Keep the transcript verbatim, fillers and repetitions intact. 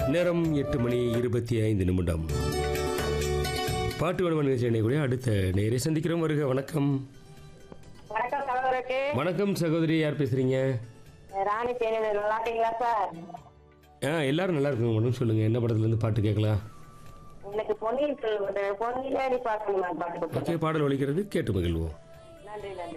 நேரம் எட்டு மணி இருபத்தி ஐந்து நிமிடம். பாட்டு வேணுமான நிகழ்ச்சியை அடுத்த நேரை சந்திக்கிறோம். வருக. வணக்கம். வணக்கம் சகோதரருக்கு. வணக்கம் சகோதரி, யார் பேசுறீங்க? ராணி தேனி. நல்லா இருக்கீங்களா சார்? ஆ எல்லாரும் நல்லா இருக்குங்க. ஒன்றும் சொல்லுங்க, என்ன படத்துல இருந்து பாட்டு கேட்கலாம்? எனக்கு பொன்னியின் செல்வன் பொன்னியில நீ பார்க்கணும் பாட்டு. ஓகே, பாடல் ஒலிக்கிறது, கேட்டு மகிழ்வோம். நன்றி நன்றி.